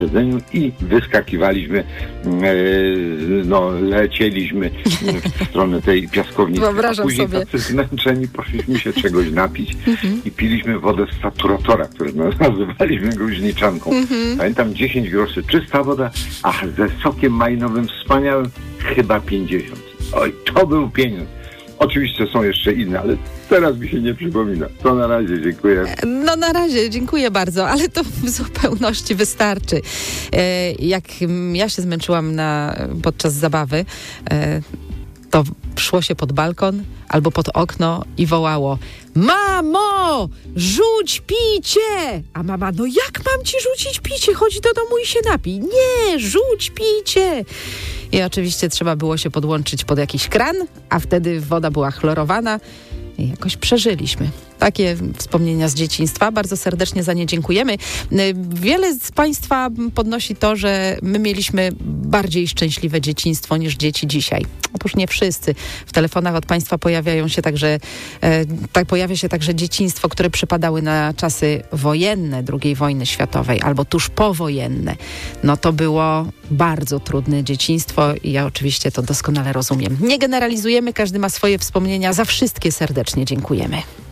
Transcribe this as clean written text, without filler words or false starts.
i wyskakiwaliśmy, lecieliśmy w stronę tej piaskownicy. Wyobrażam Później sobie. tacy zmęczeni poszliśmy się czegoś napić i piliśmy wodę z saturatora, którą nazywaliśmy gruźniczanką. Pamiętam 10 groszy czysta woda, a ze sokiem majnowym wspaniałym chyba 50. Oj, to był pieniądz. Oczywiście są jeszcze inne, ale teraz mi się nie przypomina. To na razie, dziękuję. No na razie, dziękuję bardzo, ale to w zupełności wystarczy. Jak ja się zmęczyłam podczas zabawy, to szło się pod balkon albo pod okno i wołało: mamo, rzuć picie! A mama: no jak mam ci rzucić picie? Chodź do domu i się napij. Nie, rzuć picie! I oczywiście trzeba było się podłączyć pod jakiś kran, a wtedy woda była chlorowana i jakoś przeżyliśmy. Takie wspomnienia z dzieciństwa. Bardzo serdecznie za nie dziękujemy. Wiele z Państwa podnosi to, że my mieliśmy bardziej szczęśliwe dzieciństwo niż dzieci dzisiaj. Otóż nie wszyscy. W telefonach od Państwa pojawia się także dzieciństwo, które przypadały na czasy wojenne II wojny światowej albo tuż powojenne. No to było bardzo trudne dzieciństwo i ja oczywiście to doskonale rozumiem. Nie generalizujemy, każdy ma swoje wspomnienia. Za wszystkie serdecznie dziękujemy.